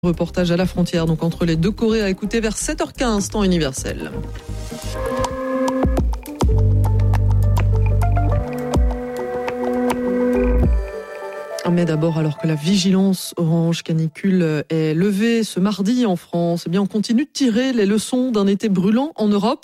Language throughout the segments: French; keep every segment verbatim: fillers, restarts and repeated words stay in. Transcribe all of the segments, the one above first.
Reportage à la frontière, donc entre les deux Corées, à écouter vers sept heures quinze, temps universel. Mais d'abord, alors que la vigilance orange canicule est levée ce mardi en France, eh bien on continue de tirer les leçons d'un été brûlant en Europe.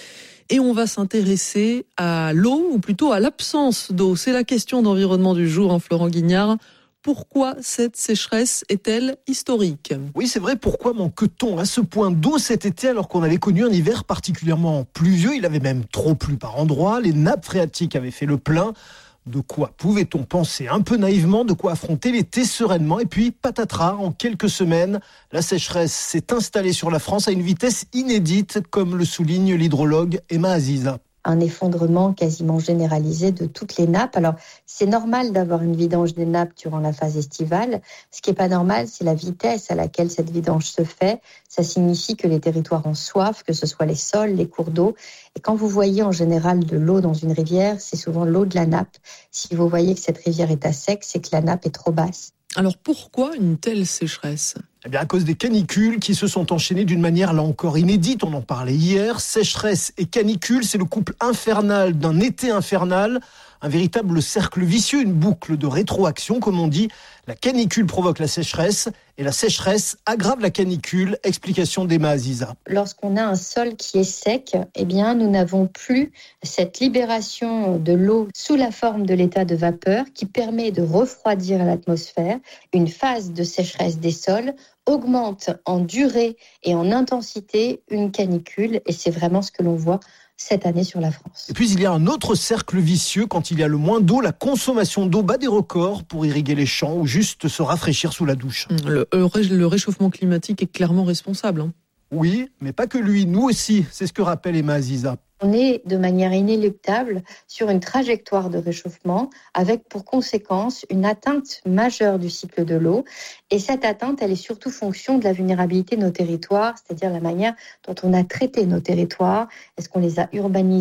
Et on va s'intéresser à l'eau, ou plutôt à l'absence d'eau. C'est la question d'environnement du jour, hein, Florent Guignard. Pourquoi cette sécheresse est-elle historique ? Oui, c'est vrai. Pourquoi manque-t-on à ce point d'eau cet été alors qu'on avait connu un hiver particulièrement pluvieux ? Il avait même trop plu par endroits. Les nappes phréatiques avaient fait le plein. De quoi pouvait-on penser un peu naïvement, de quoi affronter l'été sereinement ? Et puis, patatras, en quelques semaines, la sécheresse s'est installée sur la France à une vitesse inédite, comme le souligne l'hydrologue Emma Aziza. Un effondrement quasiment généralisé de toutes les nappes. Alors, c'est normal d'avoir une vidange des nappes durant la phase estivale. Ce qui n'est pas normal, c'est la vitesse à laquelle cette vidange se fait. Ça signifie que les territoires ont soif, que ce soit les sols, les cours d'eau. Et quand vous voyez en général de l'eau dans une rivière, c'est souvent l'eau de la nappe. Si vous voyez que cette rivière est à sec, c'est que la nappe est trop basse. Alors pourquoi une telle sécheresse ? Eh bien, à cause des canicules qui se sont enchaînées d'une manière là encore inédite. On en parlait hier. Sécheresse et canicule, c'est le couple infernal d'un été infernal. Un véritable cercle vicieux, une boucle de rétroaction, comme on dit. La canicule provoque la sécheresse et la sécheresse aggrave la canicule. Explication d'Emma Aziza. Lorsqu'on a un sol qui est sec, eh bien, nous n'avons plus cette libération de l'eau sous la forme de l'état de vapeur qui permet de refroidir l'atmosphère. Une phase de sécheresse des sols augmente en durée et en intensité une canicule, et c'est vraiment ce que l'on voit cette année sur la France. Et puis il y a un autre cercle vicieux. Quand il y a le moins d'eau, la consommation d'eau bat des records pour irriguer les champs ou juste se rafraîchir sous la douche. Le, le réchauffement climatique est clairement responsable. Hein. Oui, mais pas que lui, nous aussi, c'est ce que rappelle Emma Aziza. On est de manière inéluctable sur une trajectoire de réchauffement avec pour conséquence une atteinte majeure du cycle de l'eau. Et cette atteinte, elle est surtout fonction de la vulnérabilité de nos territoires, c'est-à-dire la manière dont on a traité nos territoires. Est-ce qu'on les a urbanisés ?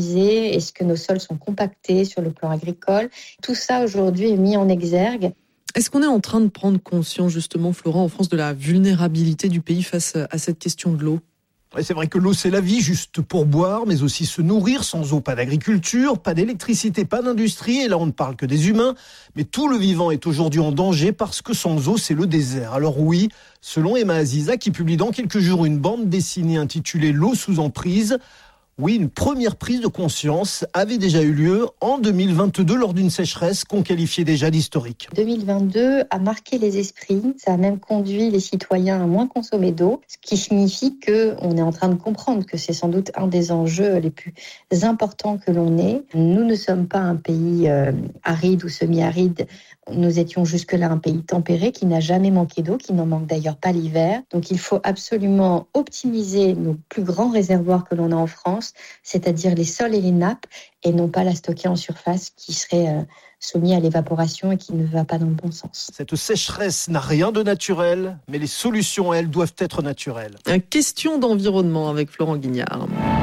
Est-ce que nos sols sont compactés sur le plan agricole ? Tout ça aujourd'hui est mis en exergue. Est-ce qu'on est en train de prendre conscience justement, Florent, en France, de la vulnérabilité du pays face à cette question de l'eau ? Ouais, c'est vrai que l'eau, c'est la vie, juste pour boire, mais aussi se nourrir. Sans eau, pas d'agriculture, pas d'électricité, pas d'industrie. Et là, on ne parle que des humains. Mais tout le vivant est aujourd'hui en danger parce que sans eau, c'est le désert. Alors oui, selon Emma Aziza, qui publie dans quelques jours une bande dessinée intitulée « L'eau sous emprise », oui, une première prise de conscience avait déjà eu lieu en deux mille vingt-deux lors d'une sécheresse qu'on qualifiait déjà d'historique. deux mille vingt-deux a marqué les esprits, ça a même conduit les citoyens à moins consommer d'eau, ce qui signifie qu'on est en train de comprendre que c'est sans doute un des enjeux les plus importants que l'on ait. Nous ne sommes pas un pays euh, aride ou semi-aride, nous étions jusque-là un pays tempéré qui n'a jamais manqué d'eau, qui n'en manque d'ailleurs pas l'hiver. Donc il faut absolument optimiser nos plus grands réservoirs que l'on a en France, c'est-à-dire les sols et les nappes, et non pas la stocker en surface qui serait euh, soumis à l'évaporation et qui ne va pas dans le bon sens. Cette sécheresse n'a rien de naturel, mais les solutions, elles, doivent être naturelles. Question d'environnement avec Florent Guignard.